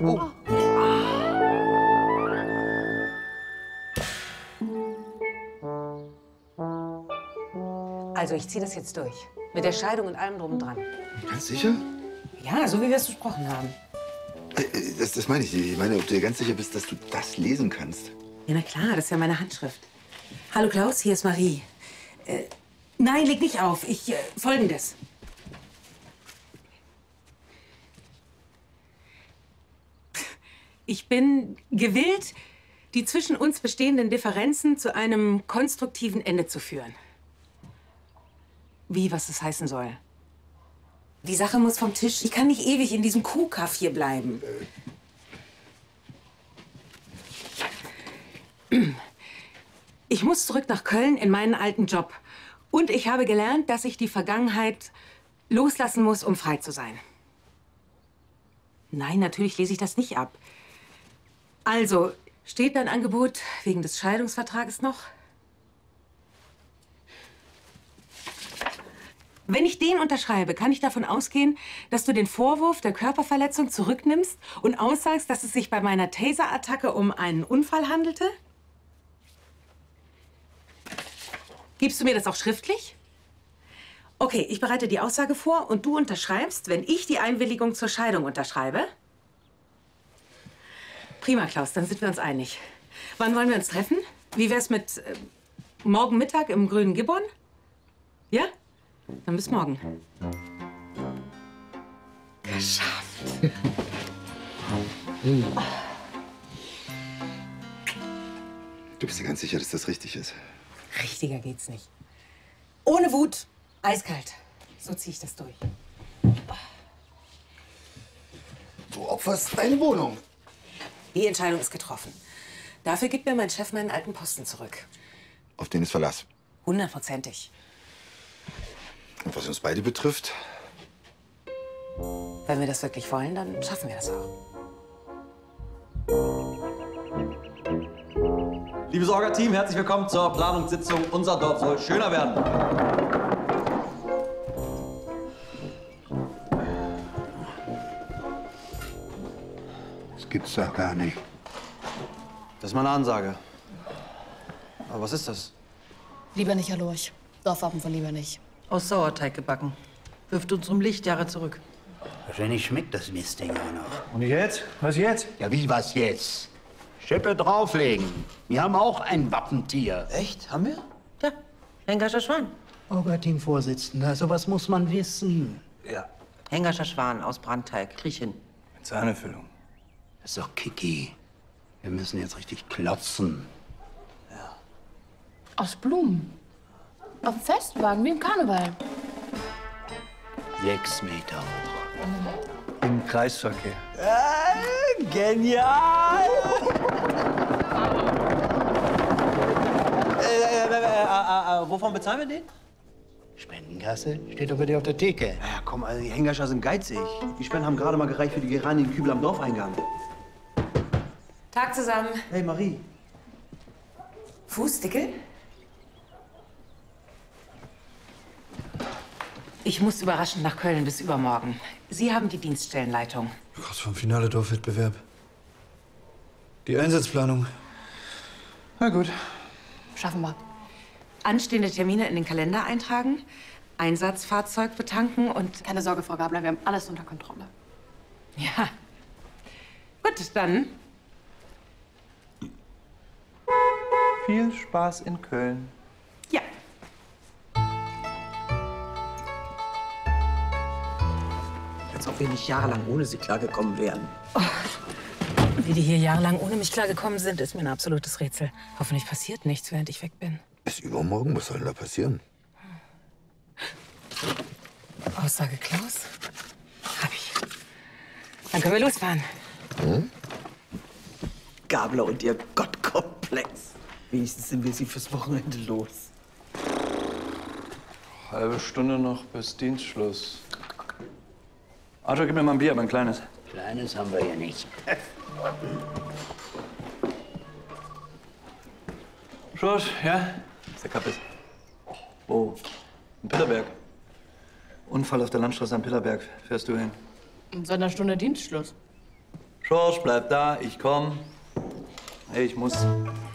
Oh. Also, ich ziehe das jetzt durch. Mit der Scheidung und allem drum und dran. Ganz sicher? Ja, so wie wir es besprochen haben. Das meine ich. Ich meine, ob du dir ganz sicher bist, dass du das lesen kannst. Ja, na klar, das ist ja meine Handschrift. Hallo Klaus, hier ist Marie. Nein, leg nicht auf. Folgendes. Ich bin gewillt, die zwischen uns bestehenden Differenzen zu einem konstruktiven Ende zu führen. Wie, was das heißen soll? Die Sache muss vom Tisch. Ich kann nicht ewig in diesem Kuhkaff hier bleiben. Ich muss zurück nach Köln in meinen alten Job. Und ich habe gelernt, dass ich die Vergangenheit loslassen muss, um frei zu sein. Nein, natürlich lese ich das nicht ab. Also, steht dein Angebot wegen des Scheidungsvertrages noch? Wenn ich den unterschreibe, kann ich davon ausgehen, dass du den Vorwurf der Körperverletzung zurücknimmst und aussagst, dass es sich bei meiner Taser-Attacke um einen Unfall handelte? Gibst du mir das auch schriftlich? Okay, ich bereite die Aussage vor und du unterschreibst, wenn ich die Einwilligung zur Scheidung unterschreibe? Prima, Klaus, dann sind wir uns einig. Wann wollen wir uns treffen? Wie wär's mit morgen Mittag im Grünen Gibbon? Ja? Dann bis morgen. Geschafft. Du bist dir ganz sicher, dass das richtig ist? Richtiger geht's nicht. Ohne Wut, eiskalt. So ziehe ich das durch. Du opferst deine Wohnung. Die Entscheidung ist getroffen. Dafür gibt mir mein Chef meinen alten Posten zurück. Auf den ist Verlass. 100%ig. Und was uns beide betrifft? Wenn wir das wirklich wollen, dann schaffen wir das auch. Liebes Orga-Team, herzlich willkommen zur Planungssitzung. Unser Dorf soll schöner werden. Das gibt's doch gar nicht. Das ist meine Ansage. Aber was ist das? Lieber nicht, Herr Lurch. Dorfwappen von lieber nicht. Aus Sauerteig gebacken. Wirft uns um Lichtjahre zurück. Wahrscheinlich schmeckt das Mistding auch noch. Und jetzt? Was jetzt? Ja, wie was jetzt? Schippe drauflegen. Wir haben auch ein Wappentier. Echt? Haben wir? Ja, Hengerscher Schwan. Orga-Team-Vorsitzender, sowas muss man wissen. Ja. Hengerscher Schwan aus Brandteig. Kriech hin. Mit Sahnefüllung. Das ist doch Kiki. Wir müssen jetzt richtig klotzen. Aus Blumen. Auf dem Festwagen, wie im Karneval. 6 Meter hoch. Im Kreisverkehr. Genial! Wovon bezahlen wir den? Spendenkasse steht doch bei dir auf der Theke. Ja, komm, also die Hengerscher sind geizig. Die Spenden haben gerade mal gereicht für die gereinigten Kübel am Dorfeingang. Tag zusammen. Hey, Marie. Fußdickel? Ich muss überraschend nach Köln bis übermorgen. Sie haben die Dienststellenleitung. Kurz vorm Finale Dorfwettbewerb. Die Einsatzplanung. Na gut. Schaffen wir. Anstehende Termine in den Kalender eintragen, Einsatzfahrzeug betanken und... Keine Sorge, Frau Gabler, wir haben alles unter Kontrolle. Ja. Gut, dann... Viel Spaß in Köln. Ja. Als ob wir nicht jahrelang ohne sie klargekommen wären. Wie die hier jahrelang ohne mich klargekommen sind, ist mir ein absolutes Rätsel. Hoffentlich passiert nichts, während ich weg bin. Bis übermorgen? Was soll denn da passieren? Aussage Klaus? Hab ich. Dann können wir losfahren. Hm? Gabler und ihr Gottkomplex. Wenigstens sind wir sie fürs Wochenende los. Halbe Stunde noch bis Dienstschluss. Arthur, gib mir mal ein Bier, aber ein kleines. Kleines haben wir hier nicht. Schluss, ja? Der Kappes. Wo? In Pillerberg. Unfall auf der Landstraße am Pillerberg. Fährst du hin? In so einer Stunde Dienstschluss. Schorsch, bleib da, ich komm. Hey, ich muss.